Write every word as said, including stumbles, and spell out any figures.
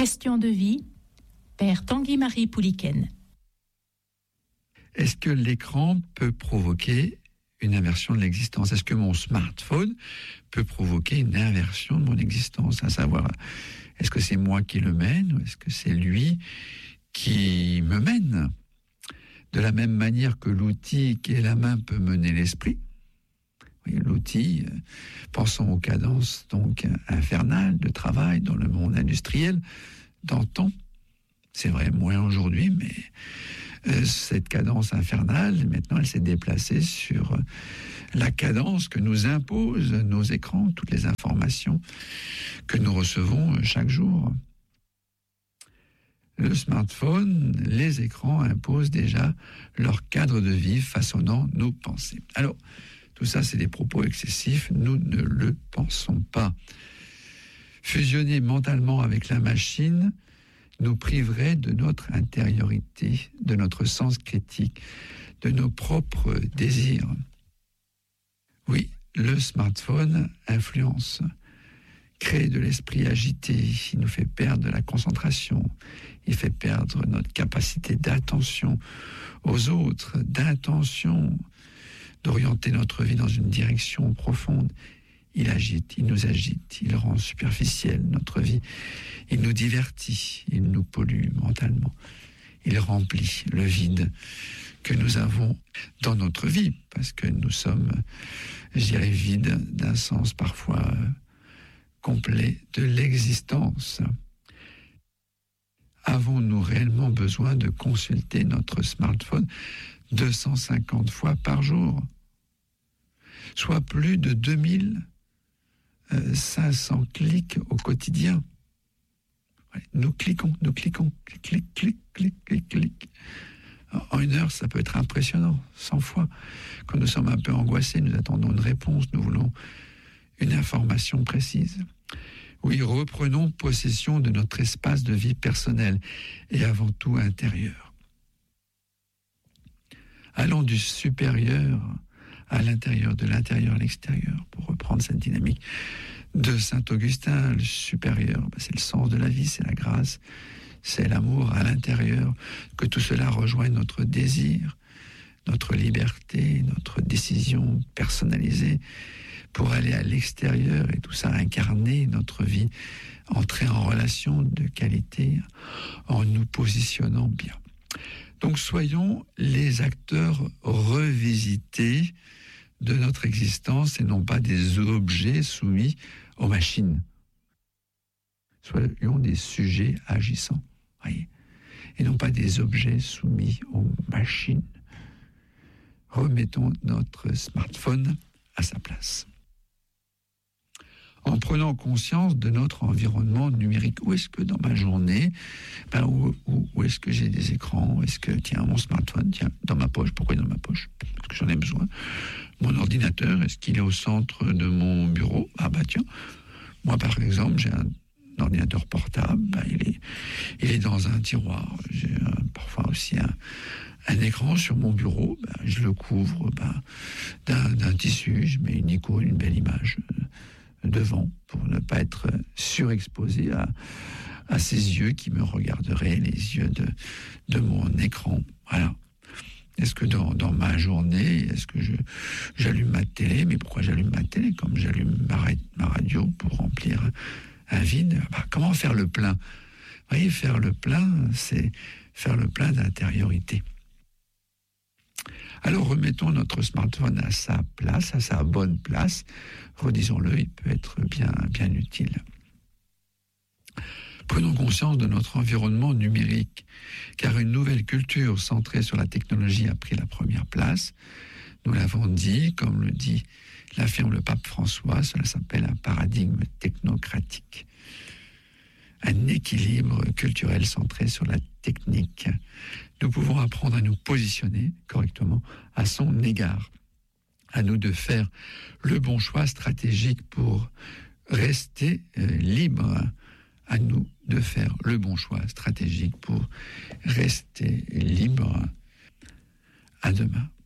Question de vie, Père Tanguy-Marie Pouliken. Est-ce que l'écran peut provoquer une inversion de l'existence? Est-ce que mon smartphone peut provoquer une inversion de mon existence? À savoir, est-ce que c'est moi qui le mène ou est-ce que c'est lui qui me mène? De la même manière que l'outil qui est la main peut mener l'esprit. Oui, l'outil, euh, pensons aux cadences donc infernales de travail dans le monde industriel d'antan. C'est vrai moins aujourd'hui, mais euh, cette cadence infernale, maintenant, elle s'est déplacée sur euh, la cadence que nous imposent nos écrans, toutes les informations que nous recevons euh, chaque jour. Le smartphone, les écrans imposent déjà leur cadre de vie, façonnant nos pensées. Alors, tout ça, c'est des propos excessifs, nous ne le pensons pas. Fusionner mentalement avec la machine nous priverait de notre intériorité, de notre sens critique, de nos propres désirs. Oui, le smartphone influence, crée de l'esprit agité, il nous fait perdre de la concentration, il fait perdre notre capacité d'attention aux autres, d'intention, d'orienter notre vie dans une direction profonde. Il agite, il nous agite, il rend superficielle notre vie, il nous divertit, il nous pollue mentalement, il remplit le vide que nous avons dans notre vie, parce que nous sommes, je dirais, vides d'un sens parfois euh, complet de l'existence. Avons-nous réellement besoin de consulter notre smartphone deux cent cinquante fois par jour, soit plus de deux mille cinq cents clics au quotidien? Ouais, nous cliquons, nous cliquons, clic, clic, clic, clic, clic, clic. En une heure, ça peut être impressionnant, cent fois. Quand nous sommes un peu angoissés, nous attendons une réponse, nous voulons une information précise. Oui, reprenons possession de notre espace de vie personnel et avant tout intérieur. Allons du supérieur à l'intérieur, de l'intérieur à l'extérieur, pour reprendre cette dynamique de Saint-Augustin. Le supérieur, ben c'est le sens de la vie, c'est la grâce, c'est l'amour à l'intérieur, que tout cela rejoigne notre désir, notre liberté, notre décision personnalisée, pour aller à l'extérieur et tout ça incarner notre vie, entrer en relation de qualité en nous positionnant bien. Donc soyons les acteurs revisités de notre existence et non pas des objets soumis aux machines. Soyons des sujets agissants, voyez, et non pas des objets soumis aux machines. Remettons notre smartphone à sa place. En prenant conscience de notre environnement numérique. Où est-ce que dans ma journée, ben où, où, où est-ce que j'ai des écrans? Est-ce que, tiens, mon smartphone, tiens, dans ma poche, pourquoi il est dans ma poche? Parce que j'en ai besoin. Mon ordinateur, est-ce qu'il est au centre de mon bureau? Ah bah tiens, moi par exemple, j'ai un ordinateur portable, ben, il est, il est dans un tiroir. J'ai un, parfois aussi un, un écran sur mon bureau, ben, je le couvre ben, d'un, d'un tissu, je mets une icône, une belle image devant pour ne pas être surexposé à, à ces yeux qui me regarderaient, les yeux de, de mon écran. Voilà. Est-ce que dans, dans ma journée, est-ce que je, j'allume ma télé? Mais pourquoi j'allume ma télé? Comme j'allume ma, ma radio pour remplir un vide. Bah, comment faire le plein? Vous voyez, faire le plein, c'est faire le plein d'intériorité. Alors remettons notre smartphone à sa place, à sa bonne place. Redisons-le, il peut être bien, bien utile. Prenons conscience de notre environnement numérique, car une nouvelle culture centrée sur la technologie a pris la première place. Nous l'avons dit, comme le dit, l'affirme le pape François, cela s'appelle un paradigme technocratique. Un équilibre culturel centré sur la technique. Nous pouvons apprendre à nous positionner correctement à son égard. À nous de faire le bon choix stratégique pour rester euh, libre. À nous de faire le bon choix stratégique pour rester libre. À demain.